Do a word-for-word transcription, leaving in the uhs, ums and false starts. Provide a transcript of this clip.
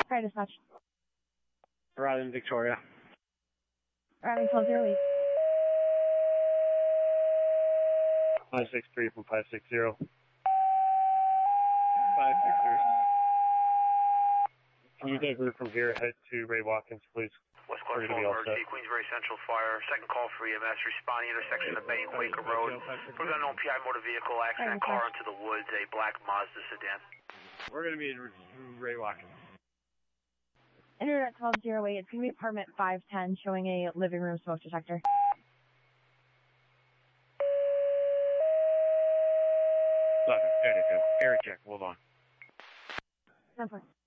Fire dispatch. Arriving Victoria. Arriving twelve zero eight. five six three from five six zero. five six zero. Can you take route from here, head to Ray Watkins, please? West Queensbury Emergency, Queensbury Central Fire. Second call for E M S, responding intersection of Bay and Quaker Road. We're going to P I motor vehicle accident, car into the woods, a black Mazda sedan. We're going to be in Ray Watkins. Internet twelve zero eight, it's going to be apartment five ten, showing a living room smoke detector. Look, there you go. Air check, hold on. ten four.